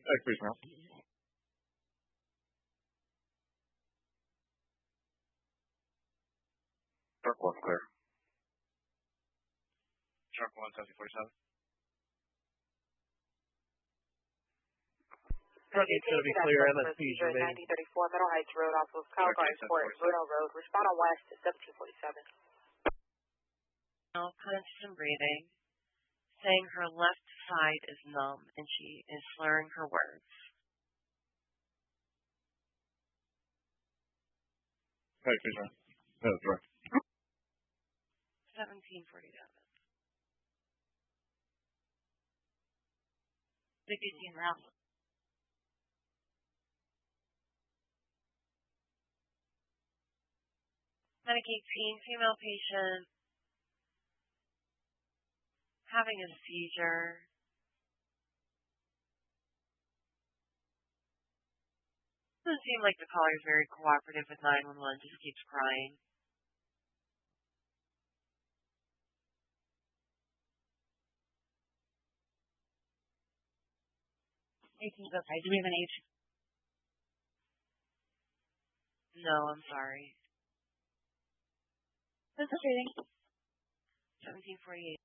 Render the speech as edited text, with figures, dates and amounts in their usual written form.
Hey, please, ma'am. Truck 1 clear. Truck 1, 7047. Truck 8's going to be clear. MSP's remaining. 9034 Middle Heights Road off of Kyle Garden Court, Bruno Road. Respond on west at 1747. Constant breathing, saying her left side is numb and she is slurring her words. Hey, please, ma'am. That's right. 1747. 16 rounds. Medicate teen female patient having a seizure. Doesn't seem like the caller is very cooperative with 911, just keeps crying. Eighteen's okay. Do we have an age? No, I'm sorry. That's okay. 1748.